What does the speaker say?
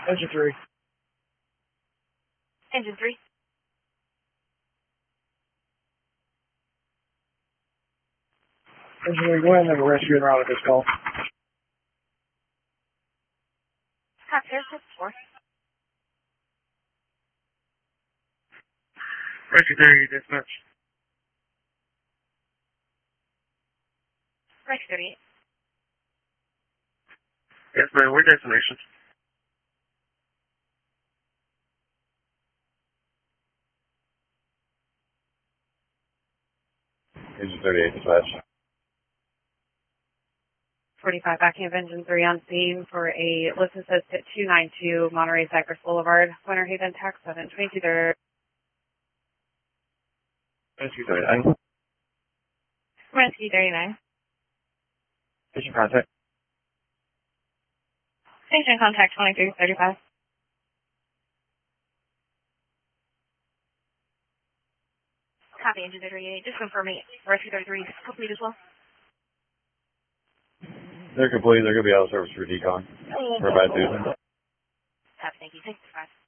Engine 3. Engine 3. Engine 3, go ahead and have a rescue en route with this call. Copy, here's 4. Rescue 30, dispatch. Rescue 38. Yes, ma'am, we're destination. Engine 38, dispatch. 45 backing of Engine 3 on scene for a list assist at 292 Monterey Cypress Boulevard, Winter Haven, Tax 722. Rescue 39. Rescue 39. Station contact. Station contact 2335. Copy, Engine 38. Just confirming Rescue 33 is complete as well. They're complete. They're going to be out of service for decon. For about Susan. Copy, thank you. Thanks, 5.